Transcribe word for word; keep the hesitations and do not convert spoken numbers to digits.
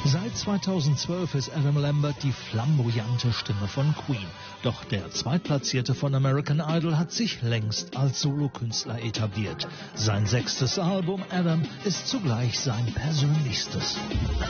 Seit zweitausendzwölf ist Adam Lambert die flamboyante Stimme von Queen. Doch der Zweitplatzierte von American Idol hat sich längst als Solokünstler etabliert. Sein sechstes Album Adam ist zugleich sein persönlichstes.